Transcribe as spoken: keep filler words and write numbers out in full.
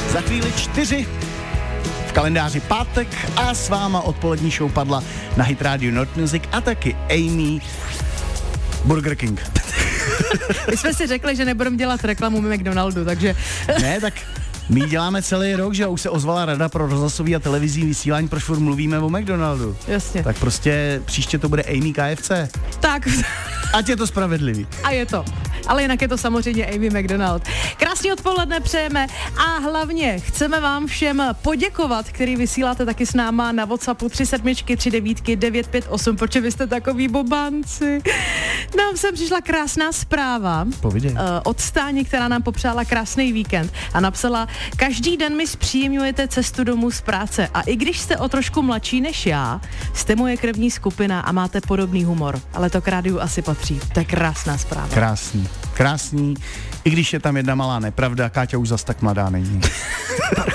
Za chvíli čtyři. V kalendáři pátek a s váma odpolední show padla na Hit Radio North Music a taky Amy Burger King. My jsme si řekli, že nebudeme dělat reklamu McDonaldu, takže... Ne, tak my děláme celý rok, že už se ozvala Rada pro rozhlasový a televizní vysílání, proč furt mluvíme o McDonaldu. Jasně. Tak prostě příště to bude Amy K F C. Tak. Ať je to spravedlivý. A je to. Ale jinak je to samozřejmě Amy McDonald. Krásný odpoledne přejeme a hlavně chceme vám všem poděkovat, který vysíláte taky s náma na WhatsAppu tři sedmičky, tři devítky, devět pět osm, protože vy jste takový bobanci. Nám sem přišla krásná zpráva Povídej. uh, od Stáni, která nám popřála krásný víkend a napsala: každý den mi zpříjemňujete cestu domů z práce a i když jste o trošku mladší než já, jste moje krevní skupina a máte podobný humor. Ale to k rádiu asi patří. To je krásná zpráva. Krásný. Krásný. I když je tam jedna malá nepravda, Káťa už zas tak mladá není.